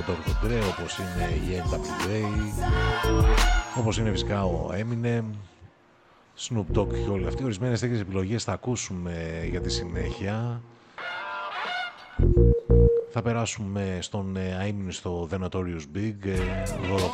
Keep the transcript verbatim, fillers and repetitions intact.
ντόκτορ Dre, όπως είναι η εν ντάμπλιου έι, όπως είναι φυσικά ο Eminem, Snoop Dogg και όλοι αυτοί. Ορισμένες τέτοιες επιλογές θα ακούσουμε για τη συνέχεια. Θα περάσουμε στον αείμνηστο The Notorious Big, δώρο